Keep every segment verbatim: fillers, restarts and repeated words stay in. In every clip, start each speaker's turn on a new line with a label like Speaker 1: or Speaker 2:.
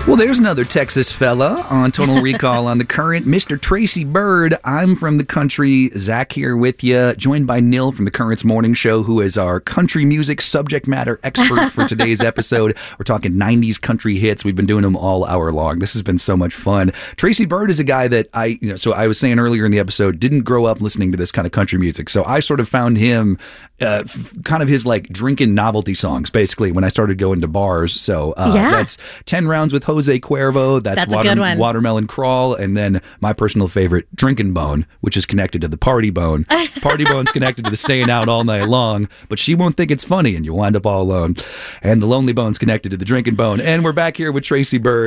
Speaker 1: Well, there's another Texas fella on Total Recall on the Current, Mister Tracy Byrd. I'm from the country. Zach here with you, joined by Nil from the Current's morning show, who is our country music subject matter expert for today's episode. We're talking nineties country hits. We've been doing them all hour long. This has been so much fun. Tracy Byrd is a guy that I, you know, so I was saying earlier in the episode, didn't grow up listening to this kind of country music. So I sort of found him uh, kind of his like drinking novelty songs, basically, when I started going to bars. So uh,
Speaker 2: yeah.
Speaker 1: that's ten rounds with Jose Cuervo, that's,
Speaker 2: that's
Speaker 1: water,
Speaker 2: a good one.
Speaker 1: Watermelon Crawl, and then my personal favorite, Drinking Bone, which is connected to the Party Bone. Party Bone's connected to the Staying Out All Night Long, but she won't think it's funny and you wind up all alone. And the Lonely Bone's connected to the Drinking Bone. And we're back here with Tracy Byrd.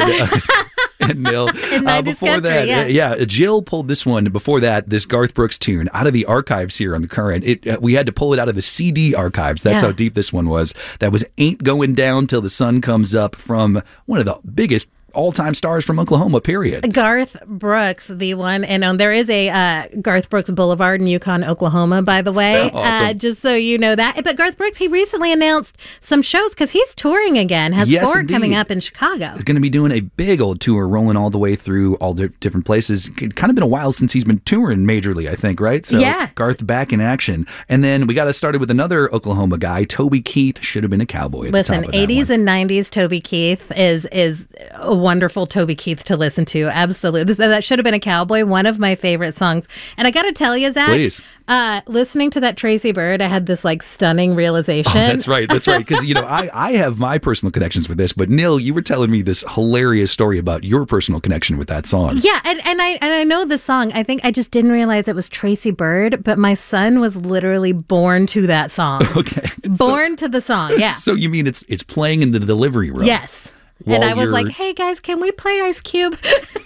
Speaker 1: And Nil. Uh, before that, yeah. Uh, yeah, Jill pulled this one. Before that, this Garth Brooks tune out of the archives here on the Current. It uh, we had to pull it out of the C D archives. That's
Speaker 2: yeah.
Speaker 1: how deep this one was. That was "Ain't Going Down Till the Sun Comes Up" from one of the biggest all-time stars from Oklahoma, period.
Speaker 2: Garth Brooks, the one, and um, there is a uh, Garth Brooks Boulevard in Yukon, Oklahoma, by the way,
Speaker 1: awesome. uh,
Speaker 2: just so you know that. But Garth Brooks, he recently announced some shows because he's touring again, has
Speaker 1: yes,
Speaker 2: four
Speaker 1: indeed.
Speaker 2: coming up in Chicago.
Speaker 1: He's going to be doing a big old tour, rolling all the way through all the different places. It's kind of been a while since he's been touring majorly, I think, right? So
Speaker 2: yeah.
Speaker 1: Garth back in action. And then we got to start with another Oklahoma guy, Toby Keith, should have been a cowboy at
Speaker 2: Listen,
Speaker 1: the top of that
Speaker 2: eighties
Speaker 1: one.
Speaker 2: and nineties Toby Keith is is a wonderful Toby Keith to listen to. Absolutely. This, that should have been a cowboy. One of my favorite songs. And I got to tell you, Zach,
Speaker 1: Please.
Speaker 2: Uh, listening to that Tracy Byrd, I had this like stunning realization.
Speaker 1: Oh, that's right. That's right. Because, you know, I, I have my personal connections with this, but Nil, you were telling me this hilarious story about your personal connection with that song.
Speaker 2: Yeah. And, and I and I know the song. I think I just didn't realize it was Tracy Byrd, but my son was literally born to that song.
Speaker 1: Okay.
Speaker 2: Born
Speaker 1: so,
Speaker 2: to the song. Yeah.
Speaker 1: So you mean it's it's playing in the delivery room?
Speaker 2: Yes. And I was
Speaker 1: you're...
Speaker 2: like, hey, guys, can we play Ice Cube?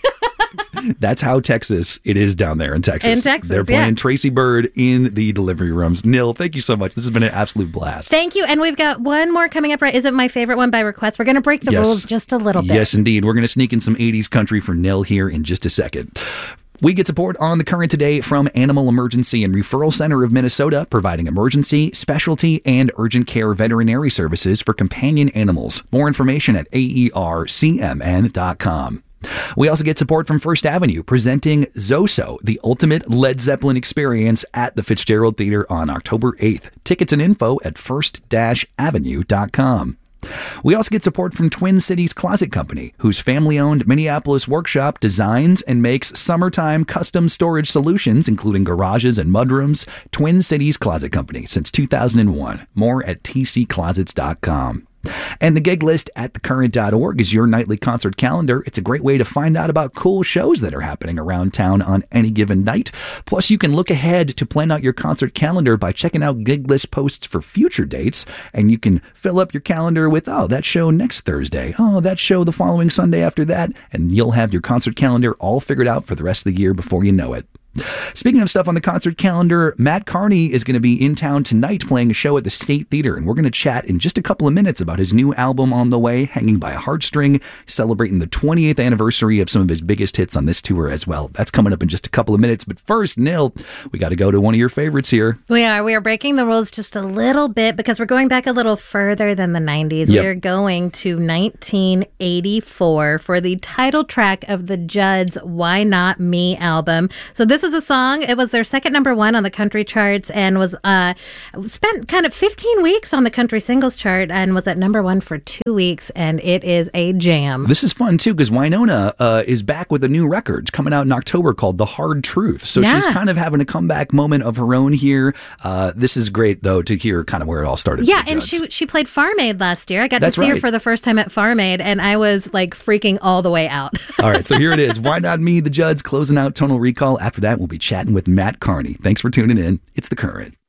Speaker 1: That's how Texas it is down there in Texas.
Speaker 2: In Texas,
Speaker 1: They're playing
Speaker 2: yeah.
Speaker 1: Tracy Byrd in the delivery rooms. Nil, thank you so much. This has been an absolute blast.
Speaker 2: Thank you. And we've got one more coming up, right? Isn't my favorite one by request. We're going to break the
Speaker 1: yes.
Speaker 2: rules just a little bit.
Speaker 1: Yes, indeed. We're going to sneak in some eighties country for Nil here in just a second. We get support on the Current today from Animal Emergency and Referral Center of Minnesota, providing emergency, specialty, and urgent care veterinary services for companion animals. More information at A E R C M N dot com. We also get support from First Avenue, presenting Zoso, the ultimate Led Zeppelin experience at the Fitzgerald Theater on October eighth. Tickets and info at first avenue dot com. We also get support from Twin Cities Closet Company, whose family-owned Minneapolis workshop designs and makes summertime custom storage solutions, including garages and mudrooms. Twin Cities Closet Company since two thousand one. More at t c closets dot com. And the gig list at the current dot org is your nightly concert calendar. It's a great way to find out about cool shows that are happening around town on any given night. Plus, you can look ahead to plan out your concert calendar by checking out gig list posts for future dates. And you can fill up your calendar with, oh, that show next Thursday. Oh, that show the following Sunday after that. And you'll have your concert calendar all figured out for the rest of the year before you know it. Speaking of stuff on the concert calendar, Matt Carney is going to be in town tonight playing a show at the State Theater, and we're going to chat in just a couple of minutes about his new album On the Way, Hanging by a Heartstring, celebrating the twentieth anniversary of some of his biggest hits on this tour as well. That's coming up in just a couple of minutes, but first, Nil, we got to go to one of your favorites here.
Speaker 2: We are. We are breaking the rules just a little bit because we're going back a little further than the nineties.
Speaker 1: Yep.
Speaker 2: We are going to nineteen eighty-four for the title track of the Judds' Why Not Me album. So this is a song. It was their second number one on the country charts and was uh, spent kind of fifteen weeks on the country singles chart and was at number one for two weeks, and it is a jam.
Speaker 1: This is fun, too, because Wynonna uh, is back with a new record coming out in October called The Hard Truth. So
Speaker 2: yeah.
Speaker 1: she's kind of having a comeback moment of her own here. Uh, this is great, though, to hear kind of where it all started.
Speaker 2: Yeah, and she she played Farm Aid last year. I got
Speaker 1: That's
Speaker 2: to see
Speaker 1: right.
Speaker 2: her for the first time at Farm Aid, and I was like freaking all the way out.
Speaker 1: All right, so here it is. Why Not Me, the Judds, closing out Total Recall. After that, we'll be chatting with Matt Carney. Thanks for tuning in. It's The Current.